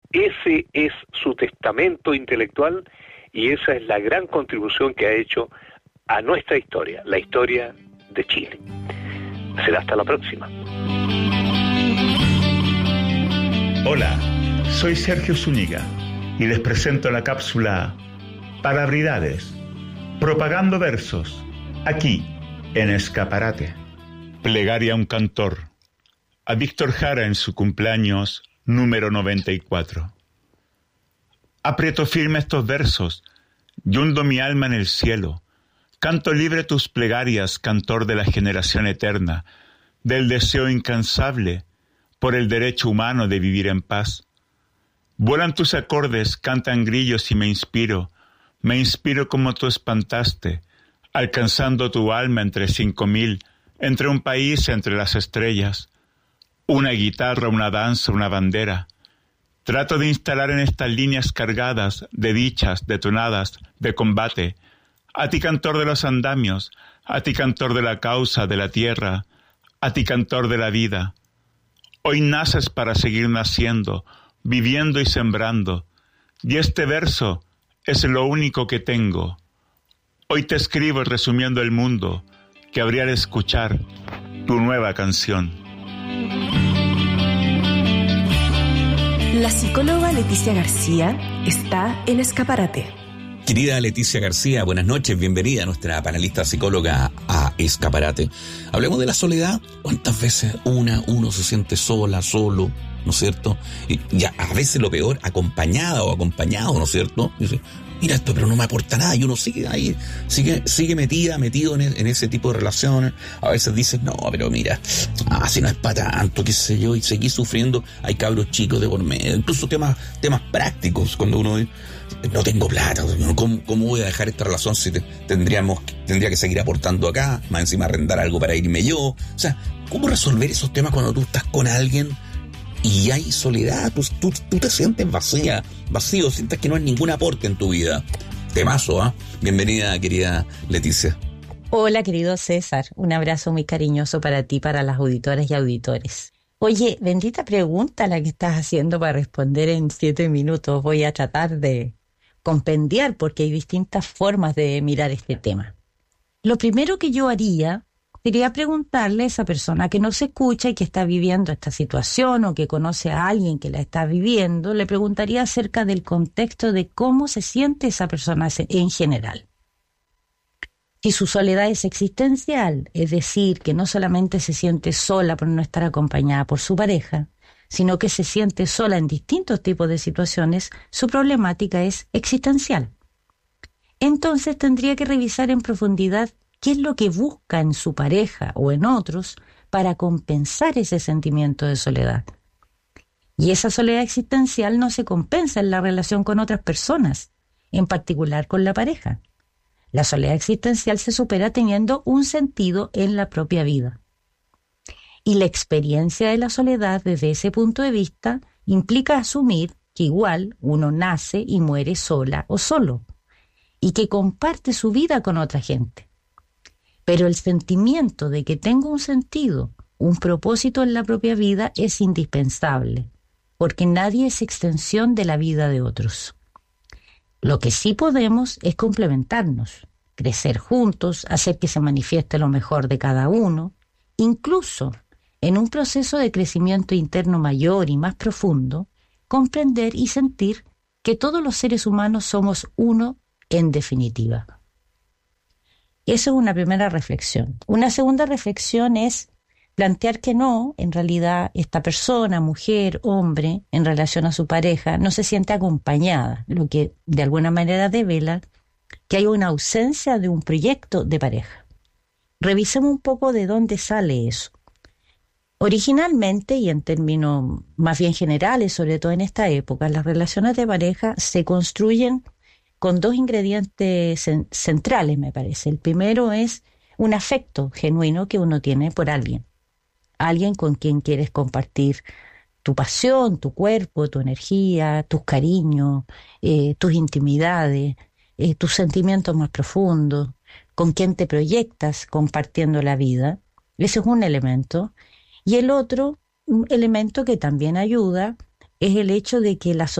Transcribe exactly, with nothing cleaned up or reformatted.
Ese es su testamento intelectual y esa es la gran contribución que ha hecho a nuestra historia, la historia de Chile. Será hasta la próxima. Hola, soy Sergio Zúñiga y les presento la cápsula Palabridades, propagando versos, aquí en Escaparate. Plegaria a un cantor, a Víctor Jara en su cumpleaños número noventa y cuatro. Aprieto firme estos versos, y hundo mi alma en el cielo. Canto libre tus plegarias, cantor de la generación eterna, del deseo incansable por el derecho humano de vivir en paz. Vuelan tus acordes, cantan grillos y me inspiro, me inspiro como tú espantaste, alcanzando tu alma entre cinco mil, entre un país, entre las estrellas. Una guitarra, una danza, una bandera. Trato de instalar en estas líneas cargadas de dichas, de tonadas, de combate, a ti cantor de los andamios, a ti cantor de la causa, de la tierra, a ti cantor de la vida. Hoy naces para seguir naciendo, viviendo y sembrando, y este verso es lo único que tengo. Hoy te escribo resumiendo el mundo, que habría de escuchar tu nueva canción. La psicóloga Leticia García está en Escaparate. Querida Leticia García, buenas noches, bienvenida a nuestra panelista psicóloga a Escaparate. Hablemos de la soledad. ¿Cuántas veces una, uno se siente sola, solo, ¿no es cierto? Y ya a veces lo peor, acompañada o acompañado, ¿no es cierto? Y dice, mira esto, pero no me aporta nada, y uno sigue ahí, sigue, sigue metida, metido en, en ese tipo de relaciones. A veces dices, no, pero mira, ah, si no es para tanto, qué sé yo, y seguís sufriendo. Hay cabros chicos de por medio, incluso temas, temas prácticos, cuando uno dice, no tengo plata, ¿cómo, cómo voy a dejar esta relación si te, tendríamos, tendría que seguir aportando acá, más encima arrendar algo para irme yo? O sea, ¿cómo resolver esos temas cuando tú estás con alguien y hay soledad? Tú, tú, tú te sientes vacía, vacío, sientes que no hay ningún aporte en tu vida. Temazo, ¿ah? ¿eh? Bienvenida, querida Leticia. Hola, querido César. Un abrazo muy cariñoso para ti, para las auditoras y auditores. Oye, bendita pregunta la que estás haciendo para responder en siete minutos. Voy a tratar de compendiar porque hay distintas formas de mirar este tema. Lo primero que yo haría sería preguntarle a esa persona que nos escucha y que está viviendo esta situación o que conoce a alguien que la está viviendo, le preguntaría acerca del contexto de cómo se siente esa persona en general. Si su soledad es existencial, es decir, que no solamente se siente sola por no estar acompañada por su pareja, sino que se siente sola en distintos tipos de situaciones, su problemática es existencial. Entonces tendría que revisar en profundidad qué es lo que busca en su pareja o en otros para compensar ese sentimiento de soledad. Y esa soledad existencial no se compensa en la relación con otras personas, en particular con la pareja. La soledad existencial se supera teniendo un sentido en la propia vida. Y la experiencia de la soledad desde ese punto de vista implica asumir que igual uno nace y muere sola o solo, y que comparte su vida con otra gente. Pero el sentimiento de que tengo un sentido, un propósito en la propia vida es indispensable, porque nadie es extensión de la vida de otros. Lo que sí podemos es complementarnos, crecer juntos, hacer que se manifieste lo mejor de cada uno, incluso en un proceso de crecimiento interno mayor y más profundo, comprender y sentir que todos los seres humanos somos uno en definitiva. Eso es una primera reflexión. Una segunda reflexión es plantear que no, en realidad esta persona, mujer, hombre, en relación a su pareja, no se siente acompañada, lo que de alguna manera devela que hay una ausencia de un proyecto de pareja. Revisemos un poco de dónde sale eso. Originalmente, y en términos más bien generales, sobre todo en esta época, las relaciones de pareja se construyen con dos ingredientes centrales, me parece. El primero es un afecto genuino que uno tiene por alguien. Alguien con quien quieres compartir tu pasión, tu cuerpo, tu energía, tus cariños, eh, tus intimidades, eh, tus sentimientos más profundos, con quien te proyectas compartiendo la vida. Ese es un elemento. Y el otro un elemento que también ayuda es el hecho de que la